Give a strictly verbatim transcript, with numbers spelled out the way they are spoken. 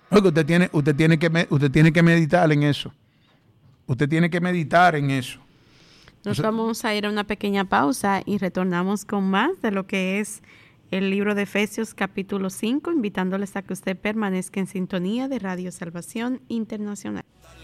Oiga, usted tiene, usted tiene que, me- usted tiene que meditar en eso. Usted tiene que meditar en eso. Nos O sea, vamos a ir a una pequeña pausa y retornamos con más de lo que es el libro de Efesios capítulo cinco, invitándoles a que usted permanezca en sintonía de Radio Salvación Internacional.